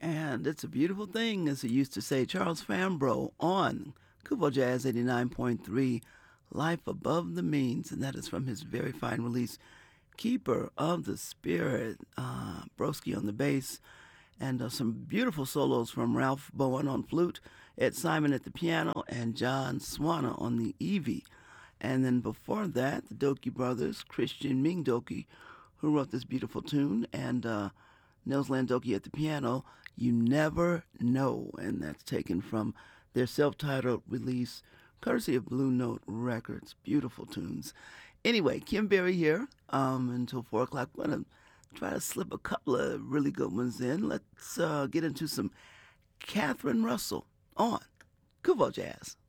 And it's a beautiful thing, as he used to say, Charles Fambro on Kubo Jazz 89.3, Life Above the Means, and that is from his very fine release, Keeper of the Spirit. Broski on the bass, and some beautiful solos from Ralph Bowen on flute, Ed Simon at the piano, and John Swana on the Evie. And then before that, the Doki brothers, Christian Ming Doki, who wrote this beautiful tune, and Nils Landoki at the piano, You Never Know. And that's taken from their self-titled release, courtesy of Blue Note Records. Beautiful tunes. Anyway, Kim Berry here until 4 o'clock. I'm going to try to slip a couple of really good ones in. Let's get into some Catherine Russell on Kuvo Jazz.